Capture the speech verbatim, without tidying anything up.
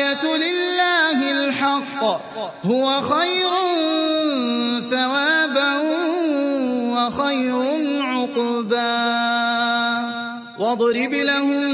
الْوِلَايَةُ لِلَّهِ الْحَقِّ هُوَ خَيْرٌ ثَوَابًا وَخَيْرٌ عُقْبًا. وَاضْرِبْ لَهُم